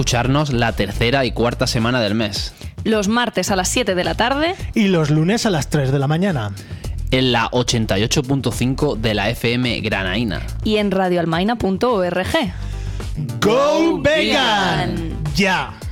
Escucharnos la tercera y cuarta semana del mes. Los martes a las 7 de la tarde. Y los lunes a las 3 de la mañana. En la 88.5 de la FM Granaína. Y en radioalmaina.org. ¡Go Vegan! ¡Ya!